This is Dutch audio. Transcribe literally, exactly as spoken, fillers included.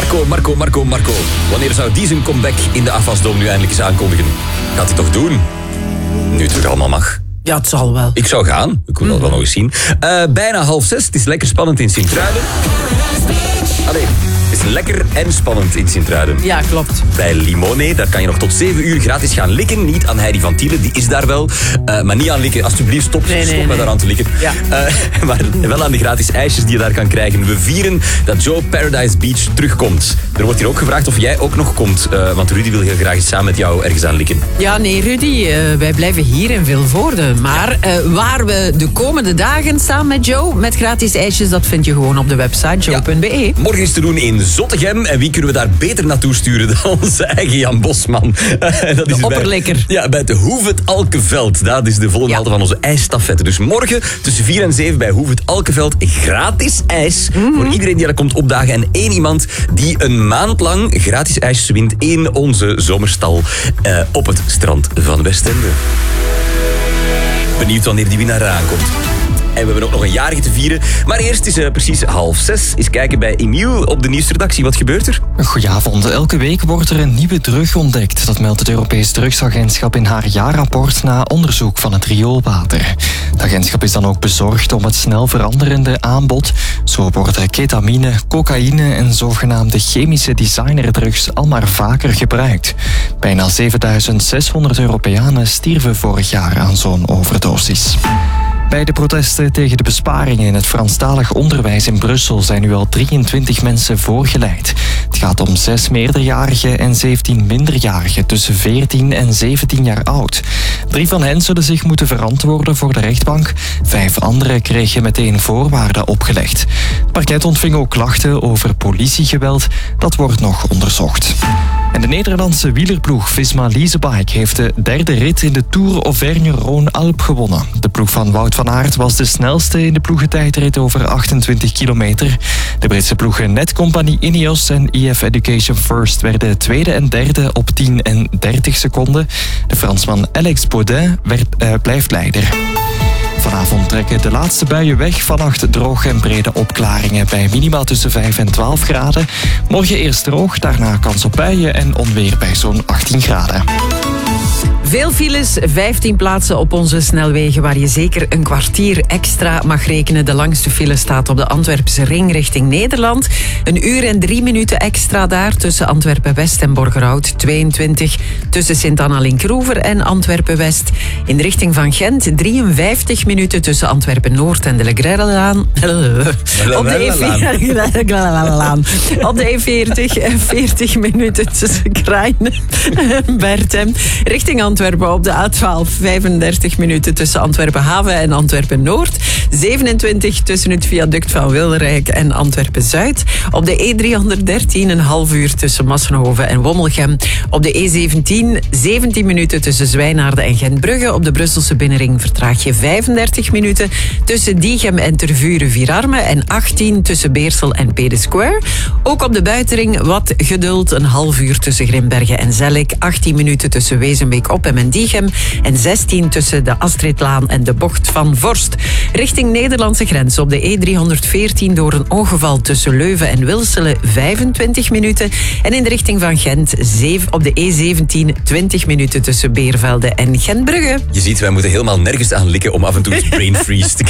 Marco, Marco, Marco, Marco. Wanneer zou die zijn comeback in de Afasdome nu eindelijk eens aankondigen? Gaat hij toch doen? Nu het terug allemaal mag. Ja, het zal wel. Ik zou gaan. Ik wil dat wel nog eens zien. Uh, bijna half zes. Het is lekker spannend in Sint-Truiden. Allee, het is lekker en spannend in Sint-Truiden. Ja, klopt. Bij Limone, daar kan je nog tot zeven uur gratis gaan likken. Niet aan Heidi van Tielen, die is daar wel. Uh, maar niet aan likken. Alsjeblieft, stop, nee, stop nee, met nee. daar aan te likken. Ja. Uh, maar wel aan de gratis ijsjes die je daar kan krijgen. We vieren dat Joe Paradise Beach terugkomt. Er wordt hier ook gevraagd of jij ook nog komt. Uh, want Rudy wil heel graag eens samen met jou ergens aan likken. Ja, nee, Rudy, uh, wij blijven hier in Vilvoorde. Maar uh, waar we de komende dagen staan met Joe, met gratis ijsjes, dat vind je gewoon op de website joe punt be. Ja. Morgen is te doen in Zottegem. En wie kunnen we daar beter naartoe sturen dan onze eigen Jan Bosman? Dat is de opperlekker. Bij, ja, bij het Hoef het Alkeveld. Dat is de volgende halte ja. van onze ijsstafette. Dus morgen tussen vier en zeven bij Hoef het Alkeveld gratis ijs. Mm-hmm. Voor iedereen die daar komt opdagen. En één iemand die een maand lang gratis ijsjes wint in onze zomerstal uh, op het strand van Westende. Benieuwd wanneer die winnaar eraan komt. En we hebben ook nog een jarige te vieren. Maar eerst is het precies half zes. Eens kijken bij Emiel op de nieuwsredactie. Wat gebeurt er? Goedenavond. Elke week wordt er een nieuwe drug ontdekt. Dat meldt het Europees Drugsagentschap in haar jaarrapport na onderzoek van het rioolwater. Het agentschap is dan ook bezorgd om het snel veranderende aanbod. Zo worden ketamine, cocaïne en zogenaamde chemische designerdrugs al maar vaker gebruikt. Bijna zevenduizend zeshonderd Europeanen stierven vorig jaar aan zo'n overdosis. Bij de protesten tegen de besparingen in het Franstalig onderwijs in Brussel zijn nu al drieëntwintig mensen voorgeleid. Het gaat om zes meerderjarigen en zeventien minderjarigen tussen veertien en zeventien jaar oud. Drie van hen zullen zich moeten verantwoorden voor de rechtbank. Vijf anderen kregen meteen voorwaarden opgelegd. Het parket ontving ook klachten over politiegeweld. Dat wordt nog onderzocht. En de Nederlandse wielerploeg Visma Leasebike heeft de derde rit in de Tour Auvergne-Rhône-Alpes gewonnen. De ploeg van Wout van Aert was de snelste in de ploegentijdrit over achtentwintig kilometer. De Britse ploegen Netcompany Ineos en E F Education First werden tweede en derde op tien en dertig seconden. De Fransman Alex Baudin werd, uh, blijft leider. Vanavond trekken de laatste buien weg. Vannacht droog en brede opklaringen bij minima tussen vijf en twaalf graden. Morgen eerst droog, daarna kans op buien en onweer bij zo'n achttien graden. Veel files, vijftien plaatsen op onze snelwegen waar je zeker een kwartier extra mag rekenen. De langste file staat op de Antwerpse ring richting Nederland. Een uur en drie minuten extra daar tussen Antwerpen-West en Borgerhout. tweeëntwintig tussen Sint-Anna-Linkroever en Antwerpen-West. In de richting van Gent drieënvijftig minuten tussen Antwerpen-Noord en de Legrellaan. Op de E veertig, op de E veertig veertig minuten tussen Krainen en Bertem. Richting Antwerpen op de A twaalf, vijfendertig minuten tussen Antwerpen-Haven en Antwerpen-Noord. zevenentwintig tussen het viaduct van Wilrijk en Antwerpen-Zuid. Op de E driehonderddertien een half uur tussen Massenhoven en Wommelgem. Op de E zeventien, zeventien minuten tussen Zwijnaarden en Gentbrugge. Op de Brusselse binnenring vertraag je vijfendertig minuten tussen Diegem en Tervuren-Vierarme en achttien tussen Beersel en Pede Square. Ook op de buitenring wat geduld, een half uur tussen Grimbergen en Zellik, achttien minuten tussen Wezenbeek-Oppem en Diegem en zestien tussen de Astridlaan en de bocht van Vorst. Richting Nederlandse grens op de E driehonderdveertien door een ongeval tussen Leuven en Wilselen vijfentwintig minuten en in de richting van Gent op de E zeventien twintig minuten tussen Beervelde en Gentbrugge. Je ziet, wij moeten helemaal nergens aan likken om af en toe eens brain freeze te